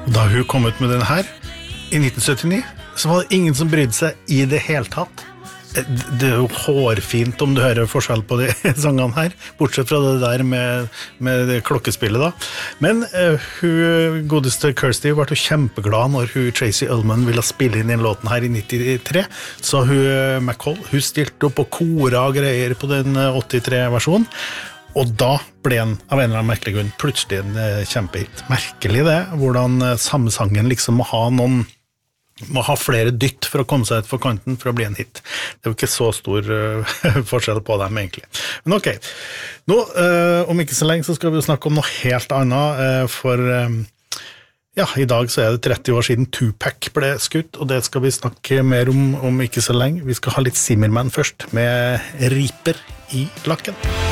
Og da hun kom ut med den her I 1979, så var det ingen som brydde seg I det hele tatt. Det jo hårfint om du hører forskjell på de sangene her, bortsett fra det der med det klokkespillet da. Men hun godeste Kirsty ble kjempeglad når hun Tracy Ullman ville spille inn den låten her I 93, så hun McCall, hun stilte opp og kora og greier på den 83-versjonen, og da ble den av en eller annen merkelig grunn plutselig en kjempehit. Merkelig det, hvordan samme sangen liksom må ha flere dytt for å komme seg ut for kanten for å bli en hit. Det jo ikke så stor forskjell på dem egentlig. Men ok, nå om ikke så lenge så skal vi snakke om noe helt annet, for I dag så det 30 år siden Tupac ble skutt, og det skal vi snakke mer om ikke så lenge. Vi skal ha litt Zimmerman først, med Riper I lakken.